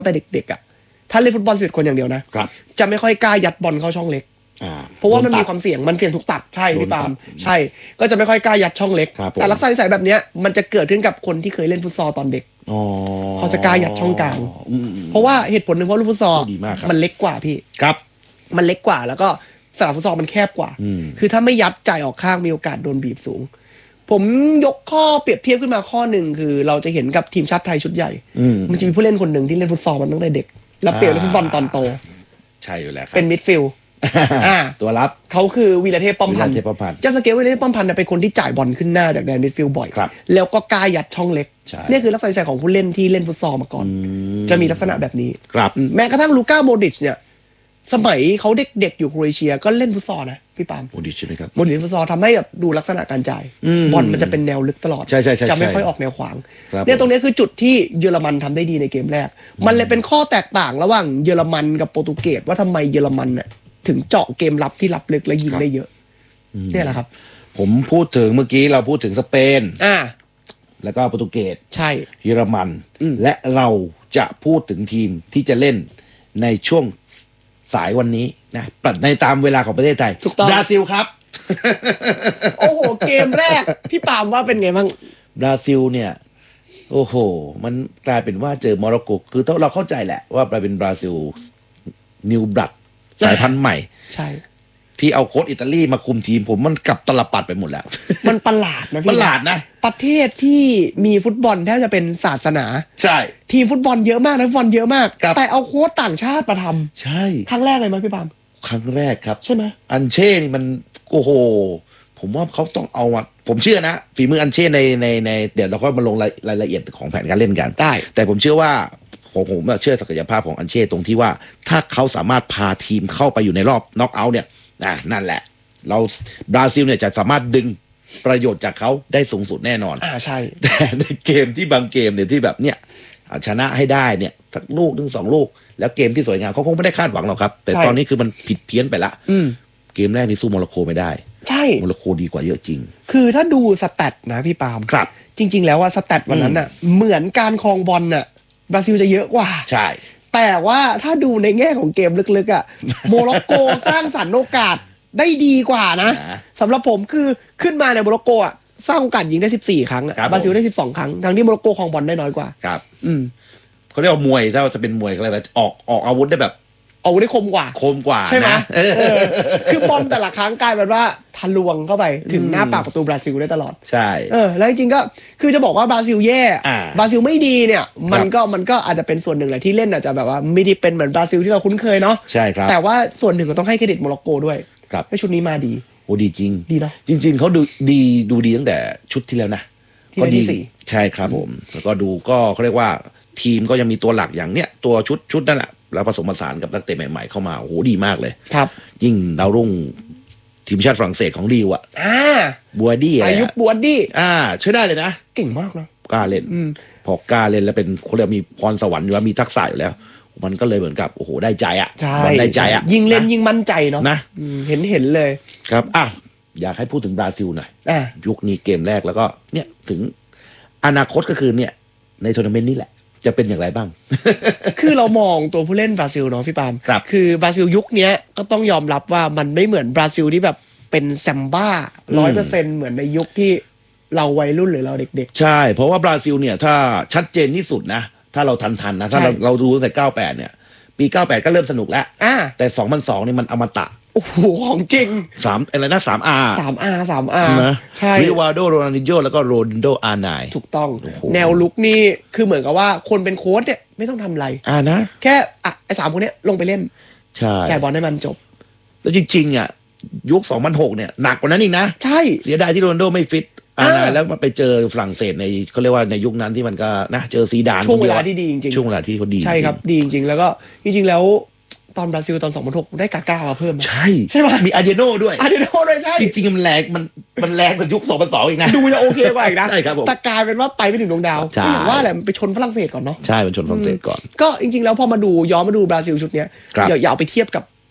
แต่เด็กๆถ้าเล่นฟุตบอล11คนอย่างเดียวนะจะไม่ค่อยกล้ายัดบอลเข้าช่องเล็กเพราะว่ามันมีความเสี่ยงมันเสี่ยงถูกตัดใช่พี่ปาล์มใช่ก็จะไม่ค่อยกล้ายัดช่องเล็กแต่ลักษณะนิสัยแบบนี้มันจะเกิดขึ้นกับคนที่เคยเล่นฟุตซอลตอนเด็กเขาจะกล้ายัดช่องกลางเพราะว่าเหตุผลหนึ่งเพราะลูกฟุตซอลมันเล็กกว่าพี่ครับมันเล็กกว่าแล้วก็สนามฟุตซอลมันแคบกว่าคือถ้าไม่ยัดจ่ายออกข้างมีโอกาสโดนบีบสูงผมยกข้อเปรียบเทียบขึ้นมาข้อหนึ่งคือเราจะเห็นกับทีมชาติไทยชุดใหญ่มันจะมีผู้เล่นคนหนึ่งที่เล่นฟุตซอลมันตั้งแต่เด็กแล้วเปลี่ยนเล่นฟุตบอลตอนโตใช่อยู่แล้วครับเป็นมิดฟิลด์ตัวรับเขาคือวีรเทพป้อมพันธ์เจ้าสเกลวีรเทพป้อมพันธ์เป็นคนที่จ่ายบอลขึ้นหน้าจากแดนมิดฟิลด์บ่อยแล้วก็กล้ายัดช่องเล็กนี่คือลักษณะนิสัยของผู้เล่นที่เล่นฟุตซอลมาก่อนจะมีลักษณะแบบนี้แม้กระทั่งลูก้าโมดริชเนี่ยสมัยเขาเด็กๆอยู่โครเอเชียก็เล่นฟุตซอลนะพี่ปาล์มโมดริชใช่ไหมครับโมดริชฟุตซอลทำให้แบบดูลักษณะการจ่ายบอลมันจะเป็นแนวลึกตลอดจะไม่ค่อยออกแนวขวางเนี่ยตรงนี้คือจุดที่เยอรมันทำได้ดีในเกมแรกมันเลยเป็นข้อแตกต่างระหว่างเยอรมันกับโปรตุเกสว่าทำไมเยอรมันเนี่ยถึงเจาะเกมรับที่รับลึกและยิงได้เยอะเนี่ยแหละครับผมพูดถึงเมื่อกี้เราพูดถึงสเปนแล้วก็โปรตุเกสใช่เยอรมันและเราจะพูดถึงทีมที่จะเล่นในช่วงสายวันนี้นะในตามเวลาของประเทศไทยบราซิลครับโอ้โหเกมแรกพี่ปามว่าเป็นไงบ้างบราซิลเนี่ยโอ้โหมันกลายเป็นว่าเจอโมร็อกโกคือเราเข้าใจแหละว่าเป็นบราซิลนิวบลัดสายพันธุ์ใหม่ใช่ที่เอาโค้ชอิตาลีมาคุมทีมผมมันกลับตลปัดไปหมดแล้วมันประหลาดนะพี่ประหลาดนะประเทศที่มีฟุตบอลแทบจะเป็นศาสนาใช่ทีมฟุตบอลเยอะมากนะฟุตบอลเยอะมากแต่เอาโค้ชต่างชาติมาทำใช่ครั้งแรกเลยไหมพี่ปามครั้งแรกครับใช่ไหมอันเช่นี่มันโอ้โหผมว่าเขาต้องเอาผมเชื่อนะฝีมืออันเช่ในเดี๋ยวเราก็มาลงรายละเอียดของแผนการเล่นกันได้แต่ผมเชื่อว่าผมเชื่อศักยภาพของอันเช่ตรงที่ว่าถ้าเขาสามารถพาทีมเข้าไปอยู่ในรอบน็อกเอาท์เนี่ยนั่นแหละเราบราซิลเนี่ยจะสามารถดึงประโยชน์จากเขาได้สูงสุดแน่นอนใช่แต่ในเกมที่บางเกมเนี่ยที่แบบเนี่ยชนะให้ได้เนี่ยสักลูกถึง2 ลูกแล้วเกมที่สวยงามเขาคงไม่ได้คาดหวังหรอกครับแต่ตอนนี้คือมันผิดเพี้ยนไปละเกมแรกนี่สู้โมร็อกโกไม่ได้ใช่โมร็อกโกดีกว่าเยอะจริงคือถ้าดูสแตทนะพี่ปาล์มครับจริงๆแล้วว่าสแตทวันนั้นน่ะเหมือนการครองบอลน่ะบราซิลจะเยอะกว่าใช่แต่ว่าถ้าดูในแง่ของเกมลึกๆโมร็อกโกสร้างสรรค์โอกาสได้ดีกว่านะสำหรับผมคือขึ้นมาในโมร็อกโกสร้างโอกาสยิงได้14 ครั้งบราซิลได้12 ครั้งทั้งที่โมร็อกโกครองบอลได้น้อยกว่าครับเขาเรียกว่ามวยถ้าจะเป็นมวยอะไรนะออกอาวุธได้แบบอาวุธได้คมกว่าใช่ไหมคือบอลแต่ละครั้งกลายเป็นว่าทะลวงเข้าไปถึงหน้าปากประตูบราซิลได้ตลอดใช่แล้วจริงๆก็คือจะบอกว่าบราซิลแย่บราซิลไม่ดีเนี่ยมันก็อาจจะเป็นส่วนหนึ่งแหละที่เล่นอาจจะแบบว่าไม่ได้เป็นเหมือนบราซิลที่เราคุ้นเคยเนาะใช่ครับแต่ว่าส่วนหนึ่งก็ต้องให้เครดิตโมร็อกโกด้วยให้ชุดนี้มาดีโอ้ดีจริงดีเนาะจริงๆเขาดูดีตั้งแต่ชุดที่แล้วนะก็ดีใช่ครับผมแล้วก็ดูก็เขาเรียกว่าทีมก็ยังมีตัวหลักอย่างเนี้ยตัวชุดนั่นแหละแล้วผสมผสานกับนักเตะใหม่ๆเข้ามาโอ้โหดีมากเลยครับยิ่งดาวรุ่งทีมชาติฝรั่งเศสของดิวบัวดี้อายุบัวดี้ใช้ได้เลยนะเก่งมากนะกล้าเล่นพอกล้าเล่นแล้วเป็นคนเรียกมีพรสวรรค์อยู่แล้วมีทักษะอยู่แล้วมันก็เลยเหมือนกับโอ้โหได้ใจได้ใจยิ่งเล่นยิ่งมั่นใจเนาะนะเห็นเลยครับอยากให้พูดถึงบราซิลหน่อยยุคนี้เกมแรกแล้วก็เนี่ยถึงอนาคตก็คือเนี่ยในทัวร์นาเมนต์นี้แหละจะเป็นอย่างไรบ้างคือเรามองตัวผู้เล่นบราซิลเนาะพี่ปาล์มคือบราซิลยุคนี้ก็ต้องยอมรับว่ามันไม่เหมือนบราซิลที่แบบเป็นแซมบ้า 100% เหมือนในยุคที่เราวัยรุ่นหรือเราเด็กๆใช่เพราะว่าบราซิลเนี่ยถ้าชัดเจนที่สุดนะถ้าเราทันนะถ้าเราดูตั้งแต่98เนี่ยปี98ก็เริ่มสนุกแล้วแต่2002นี่มันอมตะโอ้โหของจริงอะไรนะ3R นะใช่ริวาโดโรนัลดินโญ่แล้วก็โรนัลโดอาร์ไนถูกต้องแนวลุกนี่คือเหมือนกับว่าคนเป็นโค้ชเนี่ยไม่ต้องทำอะไรนะแค่ไอ้3 คนนี้ลงไปเล่นใช่จ่ายบอลให้มันจบแล้วจริงๆยุค2006เนี่ยหนักกว่านั้นอีกนะใช่เสียดายที่โรนัลโดไม่ฟิตแล้วมันไปเจอฝรั่งเศสในเขาเรียกว่าในยุคนั้นที่มันก็นะเจอซีดานช่วงเวลาที่ดีจริงๆช่วงเวลาที่เขาดีใช่ครับดีจริงๆแล้วก็จริงๆแล้วตอนบราซิลตอน2006ได้กาก้ามาเพิ่มใช่ไหมมีอาเดโน่ด้วยใช่จริงๆมันแรงกว่ายุค2002อีกนะดูจะโอเคกว่าอีกนะใช่ครับผมแต่กลายเป็นว่าไปไม่ถึงดวงดาวอย่างว่าแหละมันไปชนฝรั่งเศสก่อนเนาะใช่มันชนฝรั่งเศสก่อนก็จริงๆแล้วพอมาดูย้อนมาดูบราซิลชุดเนี้ยอย่าเอาไปเทียบกับ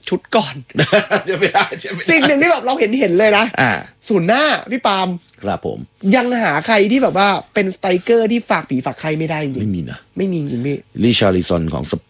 ชุดก่อนจะไม่ได้จะไม่ได้สิ่งหนึ่งที่แบบเราเห็นเลยนะศูนย์หน้าพี่ปาล์มครับผมยังหาใครที่แบบว่าเป็นสไตรเกอร์ที่ฝากผีฝากใครไม่ได้จริงไม่มีนะไม่มีจริงพี่ลิชาริซอนของส